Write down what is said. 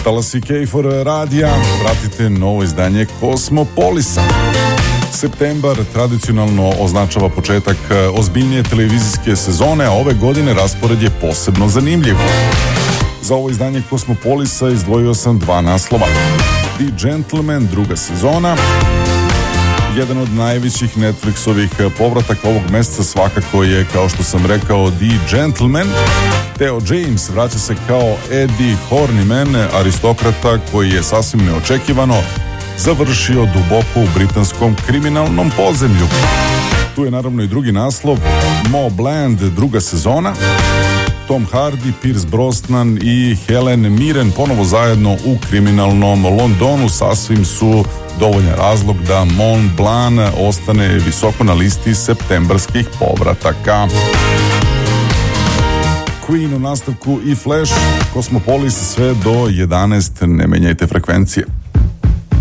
Talasi K4 radija, pratite novo izdanje Kosmopolisa. Septembar tradicionalno označava početak ozbiljnije televizijske sezone, a ove godine raspored je posebno zanimljiv. Za ovo izdanje Kosmopolisa izdvojio sam 2 naslova. The Gentleman, 2. sezona. Jedan od najvećih Netflixovih povrataka ovog meseca svakako je, kao što sam rekao, The Gentleman. Theo James vraća se kao Eddie Horniman, aristokrata koji je sasvim neočekivano završio duboko u britanskom kriminalnom podzemlju. Tu je naravno i drugi naslov, Mob Land, 2. sezona. Tom Hardy, Pierce Brosnan i Helen Mirren ponovo zajedno u kriminalnom Londonu sasvim su dovoljan razlog da Mont Blanc ostane visoko na listi septembarskih povrataka. Queen u nastavku i Flash, Kosmopolis sve do 11, ne menjajte frekvencije.